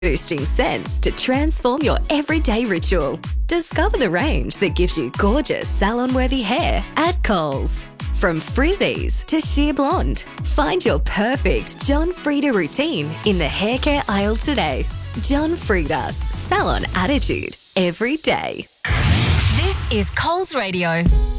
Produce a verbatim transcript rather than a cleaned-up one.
boosting scents to transform your everyday ritual. Discover the range that gives you gorgeous salon-worthy hair at Coles. From frizzies to sheer blonde, find your perfect John Frieda routine in the hair care aisle today. John Frieda, salon attitude every day. This is Coles Radio.